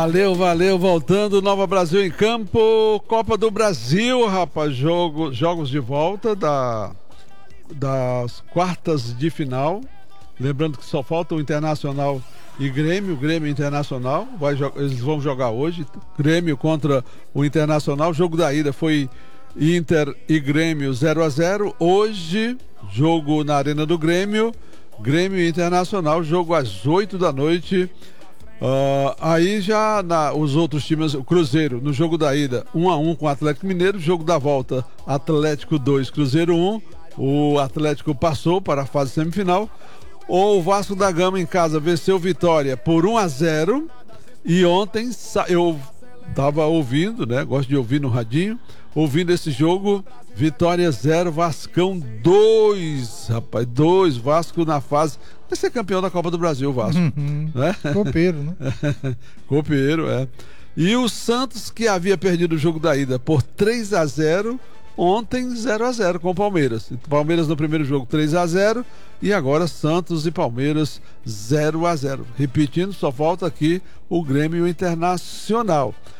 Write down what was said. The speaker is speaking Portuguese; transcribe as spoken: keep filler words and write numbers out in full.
Valeu, valeu, voltando, Nova Brasil em campo, Copa do Brasil, rapaz, jogo, jogos de volta da, das quartas de final, lembrando que só falta o Internacional e Grêmio, Grêmio Internacional, vai, eles vão jogar hoje, Grêmio contra o Internacional, o jogo da ida foi Inter e Grêmio zero a zero, hoje, jogo na Arena do Grêmio, Grêmio Internacional, jogo às oito da noite. Uh, aí já na, os outros times, o Cruzeiro no jogo da ida um a um com o Atlético Mineiro, jogo da volta Atlético dois, Cruzeiro um, o Atlético passou para a fase semifinal. O Vasco da Gama em casa venceu Vitória por um a zero e ontem eu estava ouvindo, né, gosto de ouvir no radinho, ouvindo esse jogo, Vitória zero, Vascão dois, rapaz, dois, Vasco na fase, vai ser campeão da Copa do Brasil, o Vasco. Uhum. Né? Copeiro, né? Copeiro, é. E o Santos, que havia perdido o jogo da ida por três a zero, ontem zero a zero com o Palmeiras. Palmeiras no primeiro jogo três a zero e agora Santos e Palmeiras zero a zero. Repetindo, só falta aqui o Grêmio Internacional.